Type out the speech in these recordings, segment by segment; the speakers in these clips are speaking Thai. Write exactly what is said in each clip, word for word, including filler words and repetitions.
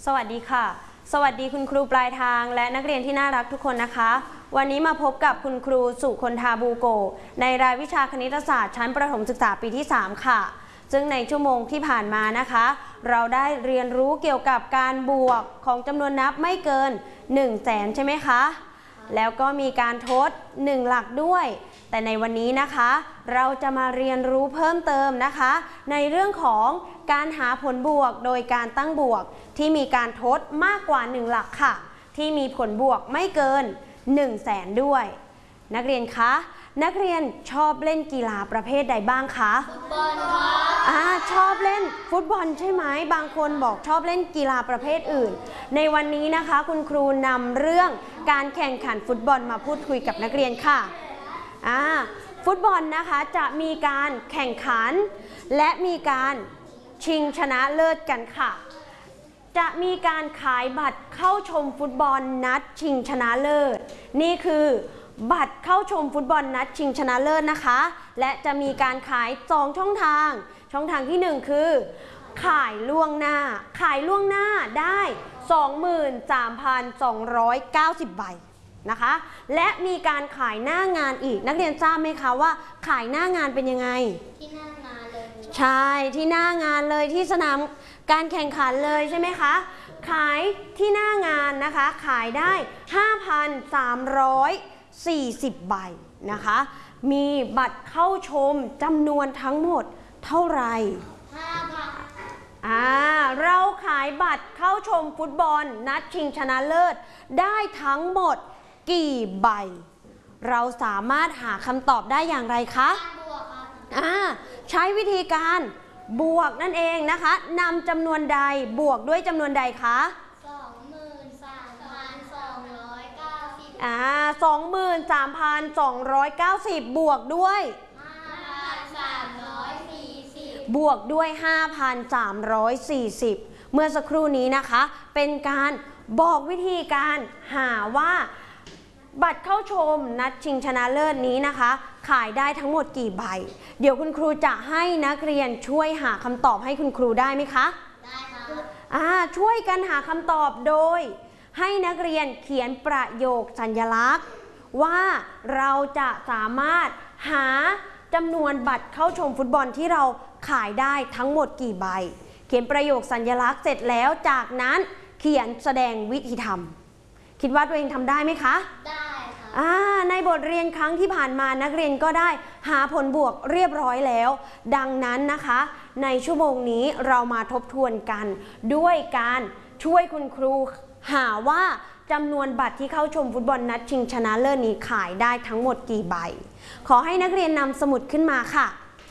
สวัสดีค่ะสวัสดีคุณครูปลายทางและนักเรียนที่น่ารักทุกคนนะคะวันนี้มาพบกับคุณครูสุคนธาบูโกในรายวิชาคณิตศาสตร์ชั้นประถมศึกษาปีที่สามค่ะซึ่งในชั่วโมงที่ผ่านมานะคะเราได้เรียนรู้เกี่ยวกับการบวกของจำนวนนับไม่เกินหนึ่งแสนใช่ไหมคะแล้วก็มีการทดหนึ่งหลักด้วยแต่ในวันนี้นะคะเราจะมาเรียนรู้เพิ่มเติมนะคะในเรื่องของการหาผลบวกโดยการตั้งบวกที่มีการทดมากกว่าหนึ่งหลักค่ะที่มีผลบวกไม่เกินหนึ่งแสนด้วยนักเรียนคะนักเรียนชอบเล่นกีฬาประเภทใดบ้างคะฟุตบอลค่ะอ่าชอบเล่นฟุตบอลใช่ไหมบางคนบอกชอบเล่นกีฬาประเภทอื่นในวันนี้นะคะคุณครูนำเรื่องการแข่งขันฟุตบอลมาพูดคุยกับนักเรียนค่ะอ่าฟุตบอลนะคะจะมีการแข่งขันและมีการชิงชนะเลิศกันค่ะจะมีการขายบัตรเข้าชมฟุตบอลนัดชิงชนะเลิศนี่คือบัตรเข้าชมฟุตบอลนัดชิงชนะเลิศนะคะและจะมีการขายสองช่องทางช่องทางที่หนึ่งคือขายล่วงหน้าขายล่วงหน้าได้ สองหมื่นสามพันสองร้อยเก้าสิบ ใบนะคะและมีการขายหน้างานอีกนักเรียนทราบไหมคะว่าขายหน้างานเป็นยังไงที่หน้างานเลยใช่ที่หน้างานเลยที่สนามการแข่งขันเลยใช่ไหมคะขายที่หน้างานนะคะขายได้ ห้าพันสามร้อยสี่สิบ ใบนะคะมีบัตรเข้าชมจำนวนทั้งหมดเท่าไหร่ห้าพันอ่าเราขายบัตรเข้าชมฟุตบอลนัดชิงชนะเลิศได้ทั้งหมดกี่ใบเราสามารถหาคำตอบได้อย่างไรคะบวกครับอ่าใช้วิธีการบวกนั่นเองนะคะนำจำนวนใดบวกด้วยจำนวนใดคะสองหมื่นสามพันสองร้อยเก้าสิบอ่า สองหมื่นสามพันสองร้อยเก้าสิบ บวกด้วยห้าพันสามร้อยสี่สิบบวกด้วย ห้าพันสามร้อยสี่สิบ เมื่อสักครู่นี้นะคะเป็นการบอกวิธีการหาว่าบัตรเข้าชมนัดชิงชนะเลิศนี้นะคะขายได้ทั้งหมดกี่ใบเดี๋ยวคุณครูจะให้นักเรียนช่วยหาคำตอบให้คุณครูได้ไหมคะได้ค่ะอ่าช่วยกันหาคำตอบโดยให้นักเรียนเขียนประโยคสัญลักษณ์ว่าเราจะสามารถหาจำนวนบัตรเข้าชมฟุตบอลที่เราขายได้ทั้งหมดกี่ใบเขียนประโยคสัญลักษณ์เสร็จแล้วจากนั้นเขียนแสดงวิธีทำคิดว่าตัวเองทำได้ไหมคะได้ค่ะอ่าในบทเรียนครั้งที่ผ่านมานักเรียนก็ได้หาผลบวกเรียบร้อยแล้วดังนั้นนะคะในชั่วโมงนี้เรามาทบทวนกันด้วยการช่วยคุณครูหาว่าจำนวนบัตรที่เข้าชมฟุตบอลนัดชิงชนะเลิศนี้ขายได้ทั้งหมดกี่ใบขอให้นักเรียนนำสมุดขึ้นมาค่ะ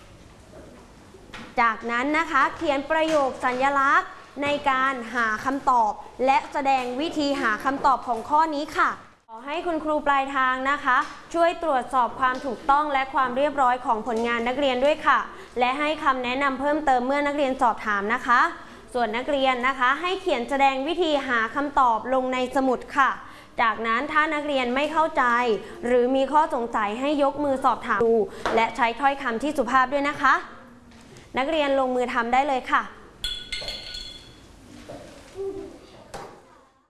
จากนั้นนะคะเขียนประโยคสัญลักษณ์ในการหาคำตอบและแสดงวิธีหาคำตอบของข้อนี้ค่ะขอให้คุณครูปลายทางนะคะช่วยตรวจสอบความถูกต้องและความเรียบร้อยของผลงานนักเรียนด้วยค่ะและให้คำแนะนำเพิ่มเติมเมื่อนักเรียนสอบถามนะคะส่วนนักเรียนนะคะให้เขียนแสดงวิธีหาคำตอบลงในสมุดค่ะจากนั้นถ้านักเรียนไม่เข้าใจหรือมีข้อสงสัยให้ยกมือสอบถามดูและใช้ถ้อยคำที่สุภาพด้วยนะคะนักเรียนลงมือทำได้เลยค่ะ